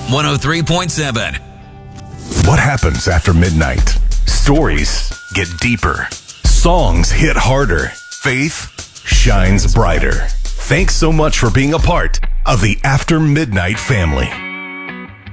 103.7. What happens after midnight? Stories get deeper. Songs hit harder. Faith shines brighter. Thanks so much for being a part of the After Midnight family.